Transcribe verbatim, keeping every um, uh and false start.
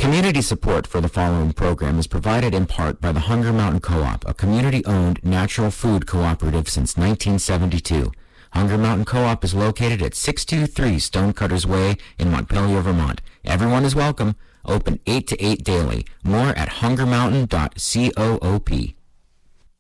Community support for the following program is provided in part by the Hunger Mountain Co-op, a community-owned natural food cooperative since nineteen seventy-two. Hunger Mountain Co-op is located at six two three Stonecutters Way in Montpelier, Vermont. Everyone is welcome. Open eight to eight daily. More at hunger mountain dot coop.